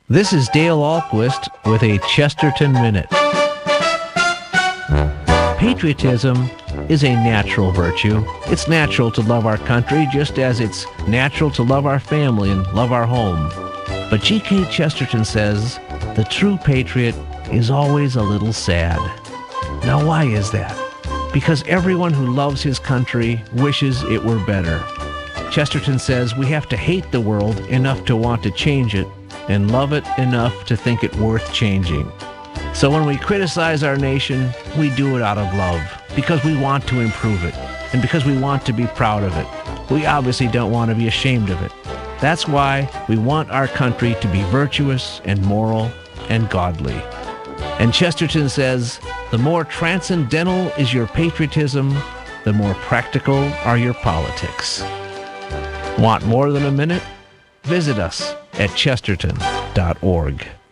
This is Dale Ahlquist with a Chesterton Minute. Patriotism is a natural virtue. It's natural to love our country just as it's natural to love our family and love our home. But G.K. Chesterton says the true patriot is always a little sad. Now why is that? Because everyone who loves his country wishes it were better. Chesterton says we have to hate the world enough to want to change it and love it enough to think it worth changing. So when we criticize our nation, we do it out of love, because we want to improve it, and because we want to be proud of it. We obviously don't want to be ashamed of it. That's why we want our country to be virtuous and moral and godly. And Chesterton says, the more transcendental is your patriotism, the more practical are your politics. Want more than a minute? Visit us at chesterton.org.